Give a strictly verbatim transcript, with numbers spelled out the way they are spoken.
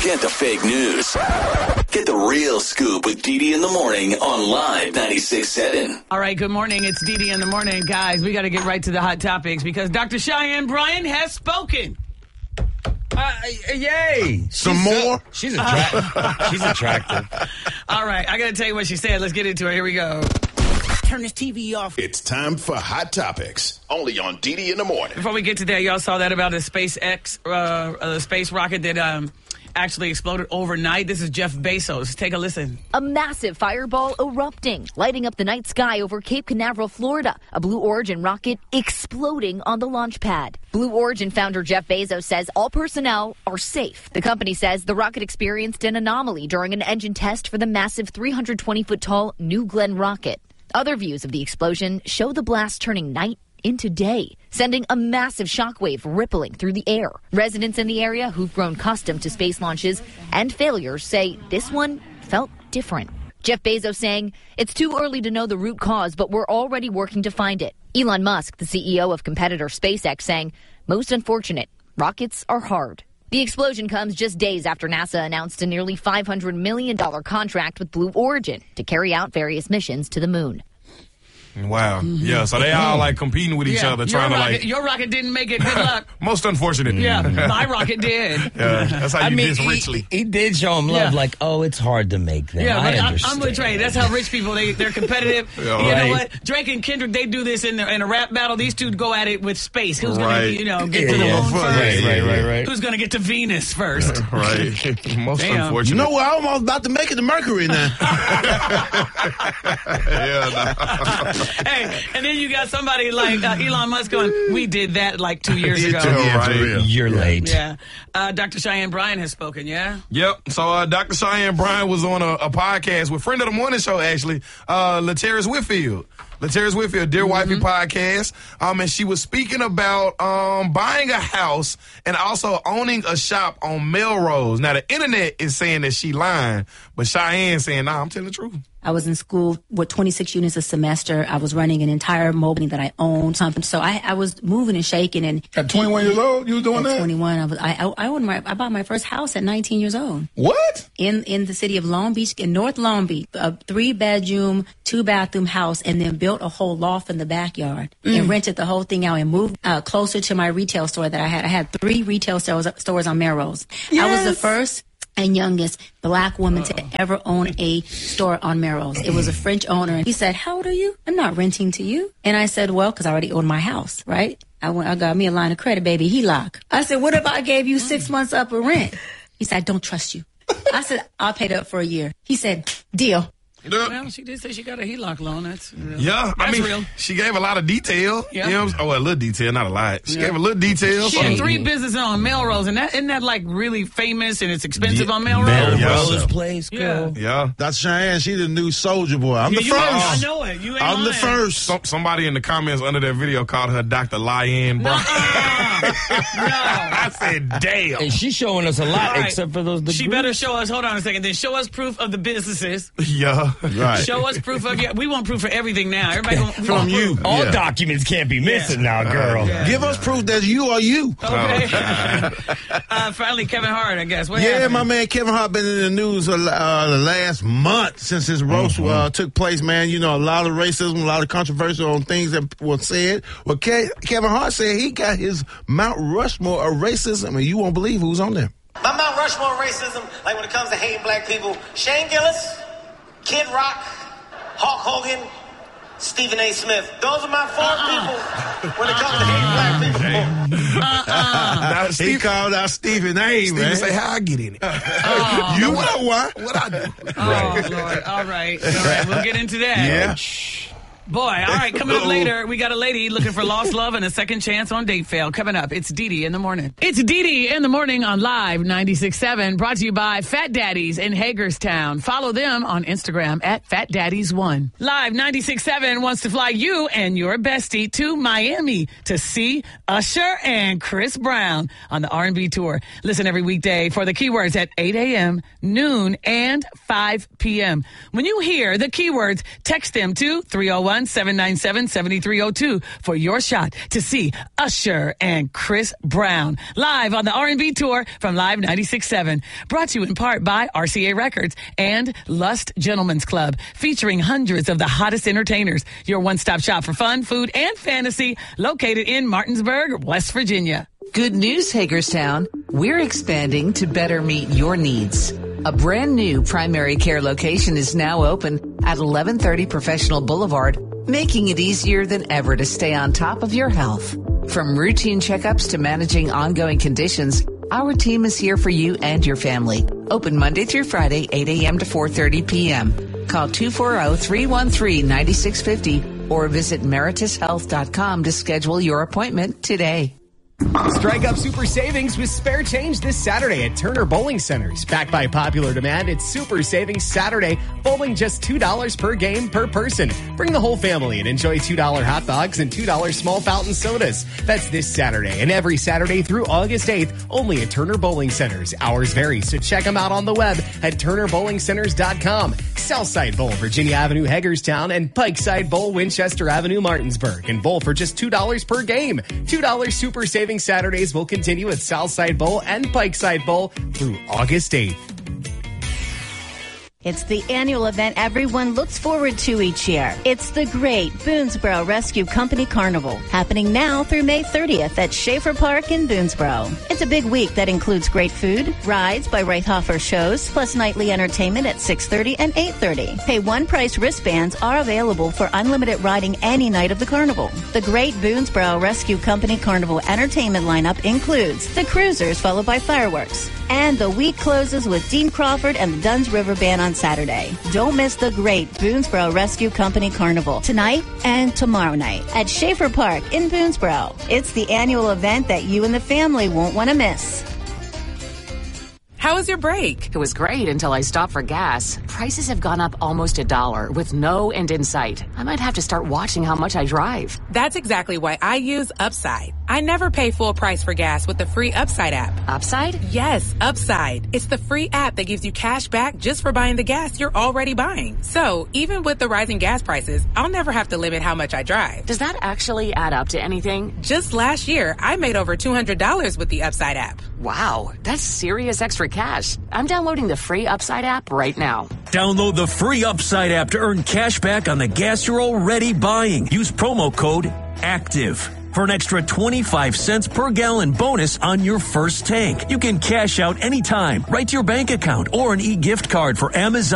Forget the fake news. Get the real scoop with Dee Dee in the morning on Live ninety-six point seven. All right, good morning. It's Dee Dee in the morning. Guys, we got to get right to the hot topics because Doctor Cheyenne Bryan has spoken. Uh, yay! Some she's more? Uh, she's attractive. She's attractive. All right, I got to tell you what she said. Let's get into it. Here we go. Turn this T V off. It's time for Hot Topics, only on Dee Dee in the morning. Before we get to that, y'all saw that about the SpaceX, uh, uh, the space rocket that um, actually exploded overnight. This is Jeff Bezos. Take a listen. A massive fireball erupting, lighting up the night sky over Cape Canaveral, Florida. A Blue Origin rocket exploding on the launch pad. Blue Origin founder Jeff Bezos says all personnel are safe. The company says the rocket experienced an anomaly during an engine test for the massive three hundred twenty foot tall New Glenn rocket. Other views of the explosion show the blast turning night into day, sending a massive shockwave rippling through the air. Residents in the area who've grown accustomed to space launches and failures say this one felt different. Jeff Bezos saying, it's too early to know the root cause, but we're already working to find it. Elon Musk, the C E O of competitor SpaceX, saying, most unfortunate, rockets are hard. The explosion comes just days after NASA announced a nearly five hundred million dollars contract with Blue Origin to carry out various missions to the moon. Wow. Yeah, so they all like competing with each Yeah, other, your trying rocket, to like. Your rocket didn't make it. Good luck. Most unfortunate. Yeah, my rocket did. Yeah, that's how you I mean, diss he, richly. he did show him love, Yeah. like, oh, it's hard to make them. Yeah, I but I'm, understand. I'm with Trey. That's how rich people, they, they're competitive. Yeah, you right. know what? Drake and Kendrick, they do this in, the, in a rap battle. These two go at it with space. Who's going Right. to, you know, get Yeah, to the yeah. moon Right, first? Right, right, right, right. Who's going to get to Venus first? Right. Most Damn. unfortunate. You You know know what? I almost about to make it to Mercury now. yeah, no. Hey, and then you got somebody like uh, Elon Musk going, we did that like two years ago. Yeah, for real. You're late. Yeah. Uh, Doctor Cheyenne Bryan has spoken, yeah? Yep. So uh, Doctor Cheyenne Bryan was on a, a podcast with friend of the morning show, actually, uh, Lateris Whitfield. Lateris Whitfield, Dear Wifey podcast. Um, and she was speaking about um, buying a house and also owning a shop on Melrose. Now, the internet is saying that she lying, but Cheyenne saying, nah, I'm telling the truth. I was in school with twenty-six units a semester. I was running an entire mobile that I owned. Something. So I, I was moving and shaking. And At twenty-one years old, you was doing at that? twenty-one, I was. I I, I, owned my, I bought my first house at nineteen years old. What? In in the city of Long Beach, in North Long Beach, a three bedroom, two bathroom house, and then built a whole loft in the backyard and rented the whole thing out and moved uh, closer to my retail store that I had. I had three retail stores stores on Melrose. I was the first and youngest black woman to ever own a store on Melrose. It was a French owner. And he said, how old are you? I'm not renting to you. And I said, well, because I already owned my house, right? I went, I got me a line of credit, baby, H E L O C. I said, what if I gave you six months up of rent? He said, I don't trust you. I said, I'll pay it up for a year. He said, deal. Well, she did say she got a H E L O C loan. That's real. Yeah, I That's mean, real. she gave a lot of detail. Yeah. You know what I'm saying? Oh, well, a little detail, not a lot. She Yeah. gave a little detail. She had three businesses on Melrose, and that isn't that like really famous and it's expensive Yeah. on Melrose? Melrose Yeah. Place, girl. Yeah. Doctor Cheyenne, she the new soldier boy. I'm Yeah, the you first. know, I know it. You ain't I'm the lying. first. Some, somebody in the comments under that video called her Doctor Liane Bryan. Uh-uh. I said, damn. And she's showing us a lot, All right. except for those degrees. She better show us, hold on a second, then show us proof of the businesses. Yeah. Right. Show us proof of, yeah, we want proof for everything now. Everybody want, we From want you. proof. All Yeah. documents can't be missing now, girl. Give us proof that you are you. Okay. uh, finally, Kevin Hart, I guess. What Yeah, happened? my man Kevin Hart been in the news uh, uh, the last month since his roast uh, took place, man. You know, a lot of racism, a lot of controversy on things that were said. Well, Ke- Kevin Hart said he got his Mount Rushmore of racism, and you won't believe who's on there. My Mount Rushmore racism, like when it comes to hating black people, Shane Gillis, Kid Rock, Hulk Hogan, Stephen A. Smith. Those are my four Uh-uh. people when it comes to hating black people. Now, He Steve, called out Stephen A. Steve man. say, how I get in it? Oh, you know why? What I do? oh, Lord. All right. All right. We'll get into that. Yeah. Boy, all right, coming up later, we got a lady looking for lost love and a second chance on date fail. Coming up, it's Dee Dee in the morning. It's Dee Dee in the morning on Live ninety-six point seven, brought to you by Fat Daddies in Hagerstown. Follow them on Instagram at Fat Daddies one. Live ninety-six point seven wants to fly you and your bestie to Miami to see Usher and Chris Brown on the R and B tour. Listen every weekday for the keywords at eight a.m., noon, and five p.m. When you hear the keywords, text them to three oh one, one, seven nine seven, seven three zero two for your shot to see Usher and Chris Brown live on the R and B tour from Live ninety-six point seven. Brought to you in part by R C A Records and Lust Gentlemen's Club, featuring hundreds of the hottest entertainers. Your one-stop shop for fun, food, and fantasy, located in Martinsburg, West Virginia. Good news, Hagerstown. We're expanding to better meet your needs. A brand new primary care location is now open at eleven thirty Professional Boulevard, making it easier than ever to stay on top of your health. From routine checkups to managing ongoing conditions, our team is here for you and your family. Open Monday through Friday, eight a.m. to four thirty p.m. Call two four zero, three one three, nine six five zero or visit meritus health dot com to schedule your appointment today. Strike up super savings with spare change this Saturday at Turner Bowling Centers. Backed by popular demand, it's Super Savings Saturday, bowling just two dollars per game per person. Bring the whole family and enjoy two dollar hot dogs and two dollar small fountain sodas. That's this Saturday and every Saturday through August eighth, only at Turner Bowling Centers. Hours vary, so check them out on the web at turner bowling centers dot com. Southside Bowl, Virginia Avenue, Hagerstown, and Pikeside Bowl, Winchester Avenue, Martinsburg. And bowl for just two dollars per game. two dollar Super Savings Saturdays will continue at Southside Bowl and Pikeside Bowl through August eighth. It's the annual event everyone looks forward to each year. It's the Great Boonesboro Rescue Company Carnival, happening now through May thirtieth at Schaefer Park in Boonesboro. It's a big week that includes great food, rides by Reithofer shows, plus nightly entertainment at six thirty and eight thirty. Pay one price wristbands are available for unlimited riding any night of the carnival. The Great Boonesboro Rescue Company Carnival entertainment lineup includes the Cruisers, followed by fireworks. And the week closes with Dean Crawford and the Dunn's River Band on Saturday. Don't miss the Great Boonesboro Rescue Company Carnival tonight and tomorrow night at Schaefer Park in Boonesboro. It's the annual event that you and the family won't want to miss. How was your break? It was great until I stopped for gas. Prices have gone up almost a dollar with no end in sight. I might have to start watching how much I drive. That's exactly why I use Upside. I never pay full price for gas with the free Upside app. Upside? Yes, Upside. It's the free app that gives you cash back just for buying the gas you're already buying. So even with the rising gas prices, I'll never have to limit how much I drive. Does that actually add up to anything? Just last year, I made over two hundred dollars with the Upside app. Wow, that's serious extra cash. I'm downloading the free Upside app right now. Download the free Upside app to earn cash back on the gas you're already buying. Use promo code ACTIVE for an extra twenty-five cents per gallon bonus on your first tank. You can cash out anytime, right to your bank account, or an e-gift card for Amazon.